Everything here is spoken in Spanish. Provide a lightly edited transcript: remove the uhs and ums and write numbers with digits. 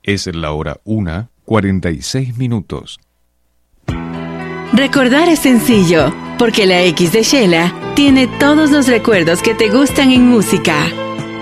Es la hora 1:46. Recordar es sencillo, porque la X de Shela tiene todos los recuerdos que te gustan en música.